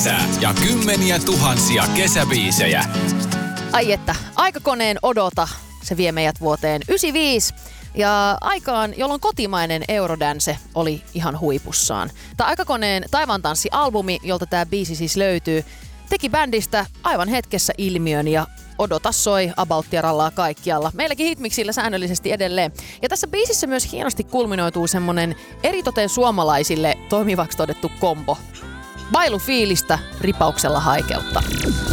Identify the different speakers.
Speaker 1: kesää ja kymmeniä tuhansia kesäbiisejä.
Speaker 2: Ai että, aikakoneen odota, se vie meidät vuoteen 95 ja aikaan, jolloin kotimainen Eurodance oli ihan huipussaan. Tämä aikakoneen Taivaantanssi-albumi, jolta tämä biisi siis löytyy, teki bändistä aivan hetkessä ilmiön ja odota soi abouttia rallaa kaikkialla. Meilläkin hitmiksillä säännöllisesti edelleen. Ja tässä biisissä myös hienosti kulminoituu semmonen eritoten suomalaisille toimivaksi todettu kombo. Bailufiilistä ripauksella haikeutta.